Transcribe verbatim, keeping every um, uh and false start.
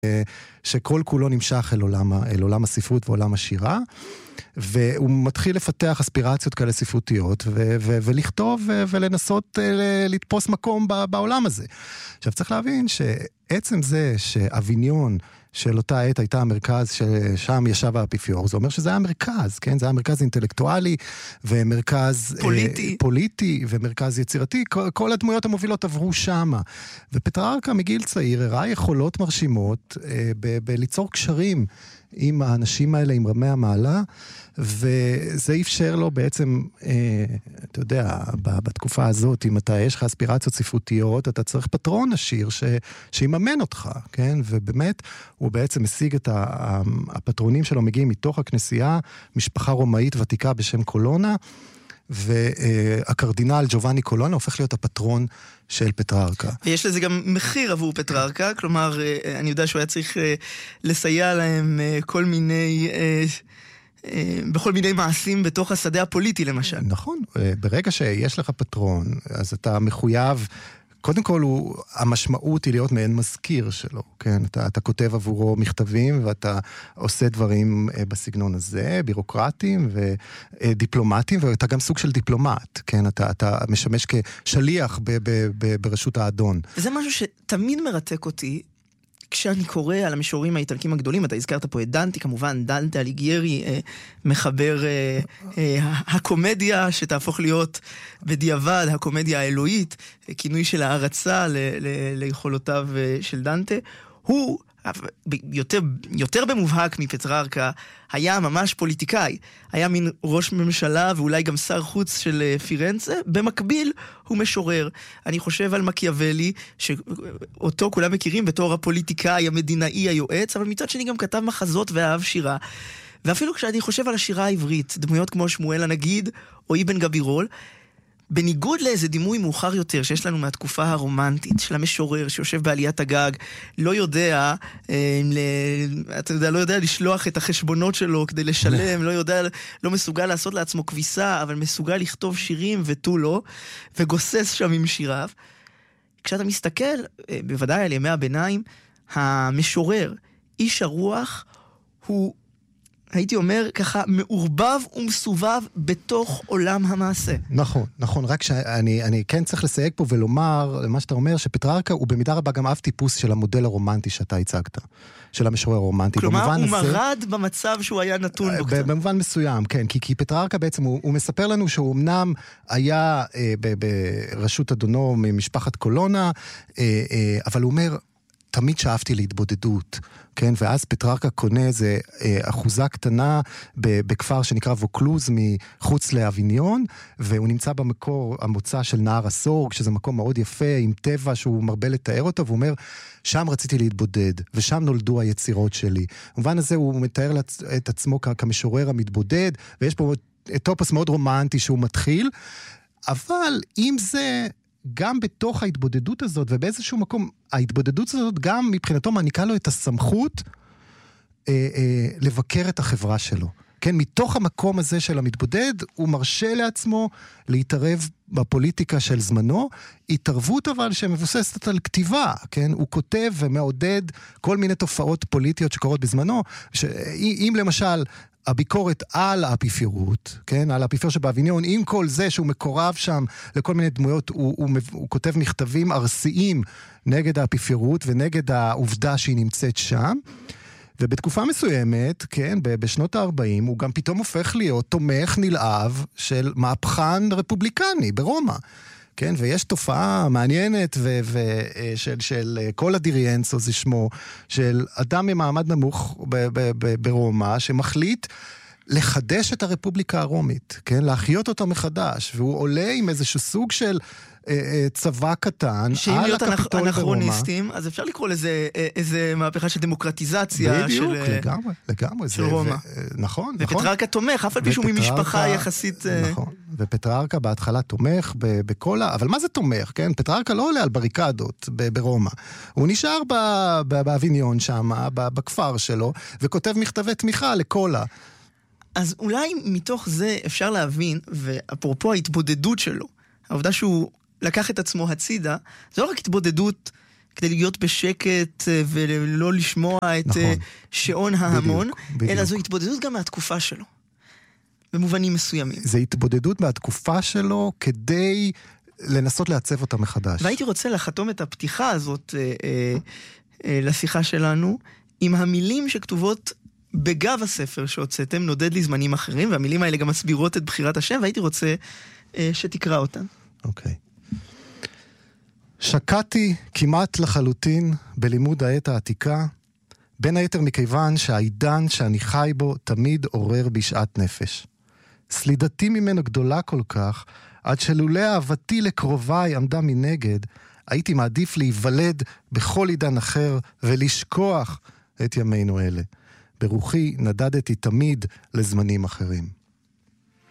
שכל כולו נמשך אל עולם, אל עולם הספרות ועולם השירה, והוא מתחיל לפתח אספירציות כאלה ספרותיות, ו- ו- ולכתוב ו- ולנסות לתפוס מקום בעולם הזה. עכשיו צריך להבין שעצם זה שאביניון של אותה עת הייתה המרכז ששם ישב האפיפיור, זה אומר שזה היה מרכז, כן? זה היה מרכז אינטלקטואלי ומרכז פוליטי, אה, פוליטי ומרכז יצירתי, כל, כל הדמויות המובילות עברו שמה. ופטרארקה מגיל צעיר הראה יכולות מרשימות אה, ב- בליצור קשרים עם האנשים האלה, עם רמי המעלה, וזה אפשר לו בעצם, אה, אתה יודע, בתקופה הזאת, אם אתה, יש לך אספירציות ספרותיות, אתה צריך פטרון עשיר ש, שיממן אותך, כן? ובאמת, הוא בעצם משיג את ה, הפטרונים שלו, מגיעים מתוך הכנסייה, משפחה רומאית ותיקה בשם קולונה, והקרדינל ג'ובאני קולונה הופך להיות הפטרון של פטרארקה. ויש לזה גם מחיר עבור פטרארקה, כלומר, אני יודע שהוא היה צריך לסייע להם כל מיני, בכל מיני מעשים בתוך השדה הפוליטי למשל. נכון, ברגע שיש לך פטרון, אז אתה מחויב, קודם כל הוא, המשמעות היא להיות מעין מזכיר שלו, כן? אתה, אתה כותב עבורו מכתבים ואתה עושה דברים בסגנון הזה, בירוקרטיים ודיפלומטיים, ואתה גם סוג של דיפלומט, כן? אתה, אתה משמש כשליח ב, ב, ב, ברשות האדון. וזה משהו שתמיד מרתק אותי, כשאני קורא על המשוררים האיטלקים הגדולים, אתה הזכרת פה את דנטה, כמובן דנטה אליגיירי, אה, מחבר אה, אה, הקומדיה שתהפוך להיות בדיעבד, הקומדיה האלוהית, כינוי של הערצה ל- ל- ליכולותיו של דנטה. הוא יותר, יותר במובהק מפטרארקה, היה ממש פוליטיקאי. היה מין ראש ממשלה ואולי גם שר חוץ של פירנצה. במקביל הוא משורר. אני חושב על מקיאוולי, שאותו כולם מכירים בתור הפוליטיקאי, המדינאי, היועץ, אבל מצד שני גם כתב מחזות ואהב שירה. ואפילו כשאני חושב על השירה העברית, דמויות כמו שמואל הנגיד או אבן גבירול, בניגוד לאיזה דימוי מאוחר יותר שיש לנו מהתקופה הרומנטית של המשורר שיושב בעליית הגג, לא יודע, אה, ל... אתה יודע, לא יודע לשלוח את החשבונות שלו כדי לשלם, לא יודע, לא מסוגל לעשות לעצמו כביסה, אבל מסוגל לכתוב שירים ותו לא, וגוסס שם עם שיריו. כשאתה מסתכל, אה, בוודאי על ימי הביניים, המשורר, איש הרוח, הוא הייתי אומר ככה, מעורבב ומסובב בתוך עולם המעשה. נכון, נכון, רק שאני אני כן צריך לסייג פה ולומר, למה שאתה אומר, שפטרארקה הוא במידה רבה גם אב טיפוס של המודל הרומנטי שאתה הצגת, של המשורר הרומנטי. כלומר, הוא הזה, מרד במצב שהוא היה נתון בו קצת. במובן מסוים, כן, כי, כי פטרארקה בעצם, הוא, הוא מספר לנו שהוא אמנם היה אה, ברשות אדונו ממשפחת קולונה, אה, אה, אבל הוא אומר, תמיד שאפתי להתבודדות, כן? ואז פטרארקה קונה איזה אה, אחוזה קטנה בכפר שנקרא ווקלוז מחוץ לאביניון, והוא נמצא במקור המוצא של נהר הסורג, שזה מקום מאוד יפה, עם טבע שהוא מרבה לתאר אותו, והוא אומר, שם רציתי להתבודד, ושם נולדו היצירות שלי. במובן הזה הוא מתאר את עצמו כמשורר המתבודד, ויש פה טופוס מאוד רומנטי שהוא מתחיל, אבל עם זה גם בתוך ההתבודדות הזאת, ובאיזשהו מקום, ההתבודדות הזאת גם מבחינתו מעניקה לו את הסמכות אה, אה, לבקר את החברה שלו. כן, מתוך המקום הזה של המתבודד, הוא מרשה לעצמו להתערב בפוליטיקה של זמנו, התערבות אבל שמבוססת על כתיבה, כן? הוא כותב ומעודד כל מיני תופעות פוליטיות שקורות בזמנו, שאם למשל הביקורת על האפיפיורות, כן? על האפיפיור שבאביניון, עם כל זה שהוא מקורב שם לכל מיני דמויות, הוא, הוא, הוא כותב מכתבים ארסיים נגד האפיפיורות ונגד העובדה שהיא נמצאת שם, ובתקופה מסוימת, כן, בשנות ה-ארבעים, הוא גם פתאום הופך להיות תומך נלהב של מהפכן רפובליקני ברומא. כן, ויש תופעה מעניינת ו- ו- של, של כל הדיריאנסו, זה שמו, של אדם ממעמד נמוך ב- ב- ב- ברומא, שמחליט לחדש את הרפובליקה הרומית, כן, להחיות אותה מחדש, והוא עולה עם איזשהו סוג של צבא קטן על הקפיטול ברומא. אנכרוניסטים, אז אפשר לקרוא לזה איזה מהפכה של דמוקרטיזציה. בדיוק, לגמרי, לגמרי. של רומא. נכון, נכון. ופטרארקה תומך, אף על פי שהוא ממשפחה יחסית. נכון, ופטרארקה בהתחלה תומך בכל ה... אבל מה זה תומך, כן? פטרארקה לא עולה על בריקדות ברומא. הוא נשאר באביניון שם, בכפר שלו, וכותב מכתבי תמיכה לקולה. אז אולי מתוך זה אפשר להבין, ואפרופו ההתבודדות שלו, העובדה שהוא לקח את עצמו הצידה, זו לא רק התבודדות כדי להיות בשקט ולא לשמוע את נכון. שעון ההמון, בדיוק, בדיוק. אלא זו התבודדות גם מהתקופה שלו, במובנים מסוימים. זה התבודדות מהתקופה שלו כדי לנסות לעצב אותה מחדש. והייתי רוצה לחתום את הפתיחה הזאת אה, אה, אה, לשיחה שלנו, עם המילים שכתובות בגב הספר שהוצאתם, נודד לי זמנים אחרים, והמילים האלה גם מסבירות את בחירת השם, והייתי רוצה אה, שתקרא אותן. אוקיי. שקעתי כמעט לחלוטין בלימוד העת העתיקה, בין היתר מכיוון שהעידן שאני חי בו תמיד עורר בשעת נפש. סלידתי ממנו גדולה כל כך, עד שלולא אהבתי לקרוביי עמדה מנגד, הייתי מעדיף להיוולד בכל עידן אחר ולשכוח את ימינו אלה. ברוחי נדדתי תמיד לזמנים אחרים.